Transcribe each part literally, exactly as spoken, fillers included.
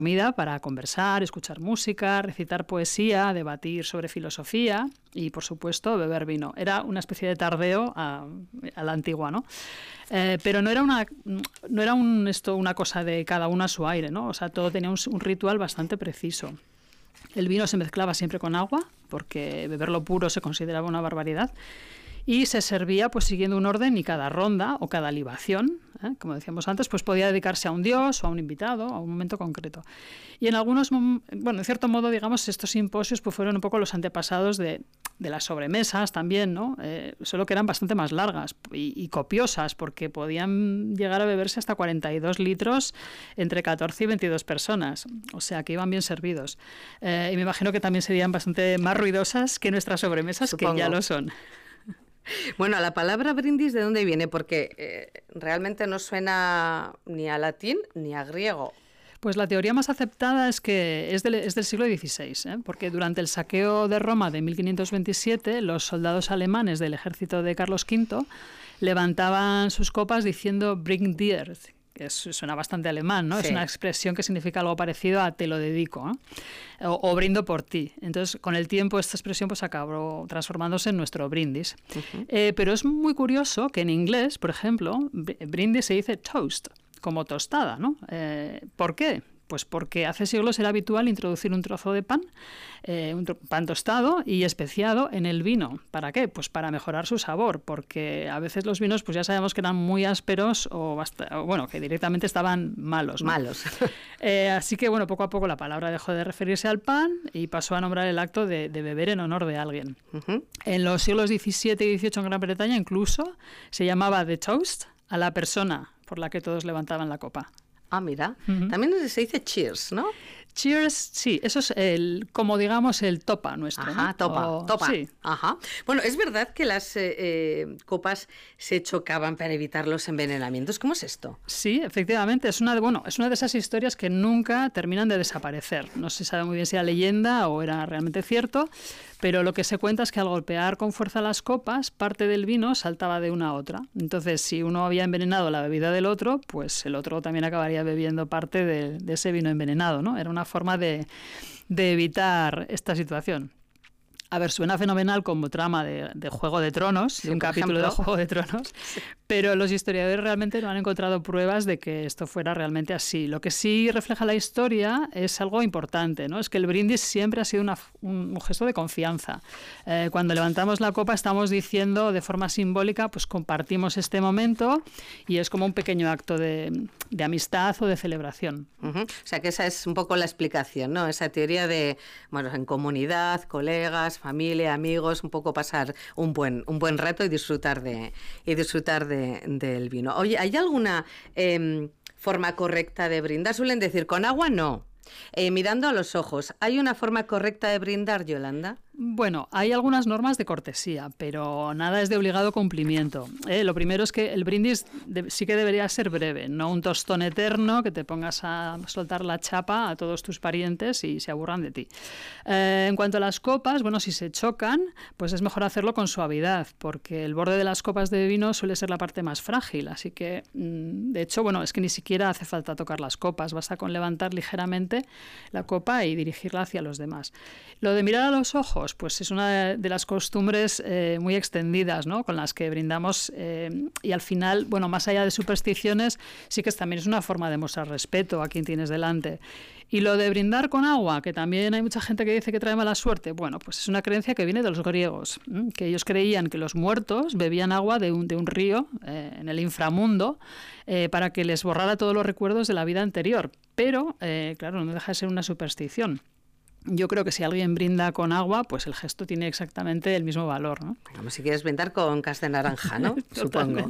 comida para conversar, escuchar música, recitar poesía, debatir sobre filosofía y, por supuesto, beber vino. Era una especie de tardeo a, a la antigua, ¿no? Eh, pero no era una no era un, esto una cosa de cada uno a su aire, ¿no? O sea, todo tenía un, un ritual bastante preciso. El vino se mezclaba siempre con agua, porque beberlo puro se consideraba una barbaridad. Y se servía pues siguiendo un orden y cada ronda o cada libación, ¿eh? como decíamos antes, pues podía dedicarse a un dios o a un invitado, a un momento concreto. Y en algunos, bueno, en cierto modo, digamos, estos simposios pues fueron un poco los antepasados de, de las sobremesas también, ¿no? Eh, solo que eran bastante más largas y, y copiosas, porque podían llegar a beberse hasta cuarenta y dos litros entre catorce y veintidós personas, o sea que iban bien servidos. Eh, y me imagino que también serían bastante más ruidosas que nuestras sobremesas, Supongo. que ya lo son. Bueno, la palabra brindis, ¿de dónde viene? Porque eh, realmente no suena ni a latín ni a griego. Pues la teoría más aceptada es que es del, es del siglo dieciséis, ¿eh? porque durante el saqueo de Roma de mil quinientos veintisiete, los soldados alemanes del ejército de Carlos quinto levantaban sus copas diciendo "Bring dir", que suena bastante alemán, ¿no? Sí. Es una expresión que significa algo parecido a "te lo dedico", ¿no? o, o "brindo por ti". Entonces, con el tiempo, esta expresión pues acabó transformándose en nuestro brindis. Uh-huh. eh, pero es muy curioso que en inglés, por ejemplo, brindis se dice toast, como tostada, ¿no? Eh, ¿Por qué? Pues porque hace siglos era habitual introducir un trozo de pan, eh, un tro- pan tostado y especiado en el vino. ¿Para qué? Pues para mejorar su sabor, porque a veces los vinos pues ya sabemos que eran muy ásperos o, bast- o bueno, que directamente estaban malos, ¿no? Malos. eh, así que bueno, poco a poco la palabra dejó de referirse al pan y pasó a nombrar el acto de, de beber en honor de alguien. Uh-huh. En los siglos diecisiete y dieciocho en Gran Bretaña incluso se llamaba the toast a la persona por la que todos levantaban la copa. Ah, mira. Uh-huh. También se dice cheers, ¿no? Cheers, sí, eso es el, como digamos el topa nuestro. Ajá, ¿no? topa, o, topa. Sí. Ajá. Bueno, es verdad que las eh, eh, copas se chocaban para evitar los envenenamientos. ¿Cómo es esto? Sí, efectivamente, es una de, bueno, es una de esas historias que nunca terminan de desaparecer. No se sabe muy bien si era leyenda o era realmente cierto, pero lo que se cuenta es que al golpear con fuerza las copas, parte del vino saltaba de una a otra. Entonces, si uno había envenenado la bebida del otro, pues el otro también acabaría bebiendo parte de, de ese vino envenenado, ¿no? Era una forma de, de evitar esta situación. A ver, suena fenomenal como trama de, de Juego de Tronos, sí, de un capítulo ejemplo. de Juego de Tronos, sí. Pero los historiadores realmente no han encontrado pruebas de que esto fuera realmente así. Lo que sí refleja la historia es algo importante, ¿no? Es que el brindis siempre ha sido una, un, un gesto de confianza. Eh, cuando levantamos la copa estamos diciendo de forma simbólica, pues compartimos este momento y es como un pequeño acto de, de amistad o de celebración. Uh-huh. O sea que esa es un poco la explicación, ¿no? Esa teoría de, bueno, en comunidad, colegas, familia, amigos, un poco pasar un buen un buen rato y disfrutar de y disfrutar de, del vino. Oye, ¿hay alguna eh, forma correcta de brindar? Suelen decir con agua no. Eh, mirando a los ojos, ¿hay una forma correcta de brindar, Yolanda? Bueno, hay algunas normas de cortesía, pero nada es de obligado cumplimiento. Eh, lo primero es que el brindis de, sí que debería ser breve, no un tostón eterno que te pongas a soltar la chapa a todos tus parientes y se aburran de ti. Eh, en cuanto a las copas, bueno, si se chocan, pues es mejor hacerlo con suavidad, porque el borde de las copas de vino suele ser la parte más frágil, así que, de hecho, bueno, es que ni siquiera hace falta tocar las copas, basta con levantar ligeramente la copa y dirigirla hacia los demás. Lo de mirar a los ojos, pues es una de las costumbres eh, muy extendidas, ¿no? Con las que brindamos eh, y al final, bueno, más allá de supersticiones, sí que es, también es una forma de mostrar respeto a quien tienes delante. Y lo de brindar con agua, que también hay mucha gente que dice que trae mala suerte, bueno, pues es una creencia que viene de los griegos, ¿eh? Que ellos creían que los muertos bebían agua de un, de un río eh, en el inframundo eh, para que les borrara todos los recuerdos de la vida anterior. Pero, eh, claro, no deja de ser una superstición. Yo creo que si alguien brinda con agua, pues el gesto tiene exactamente el mismo valor, ¿no? Como si quieres brindar con cas de naranja, ¿no? Supongo.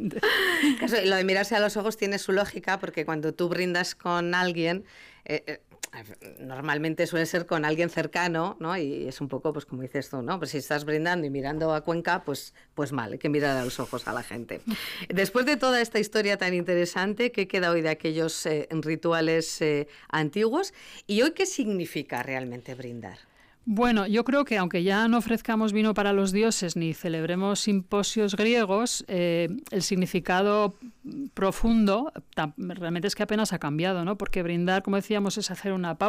Lo de mirarse a los ojos tiene su lógica, porque cuando tú brindas con alguien, eh, eh, normalmente suele ser con alguien cercano, ¿no? Y es un poco, pues como dices tú, ¿no? Pues si estás brindando y mirando a Cuenca, pues, pues mal, hay que mirar a los ojos a la gente. Después de toda esta historia tan interesante, ¿qué queda hoy de aquellos eh, rituales eh, antiguos? ¿Y hoy qué significa realmente brindar? Bueno, yo creo que aunque ya no ofrezcamos vino para los dioses ni celebremos simposios griegos, eh, el significado profundo realmente es que apenas ha cambiado, ¿no? Porque brindar, como decíamos, es hacer una pausa.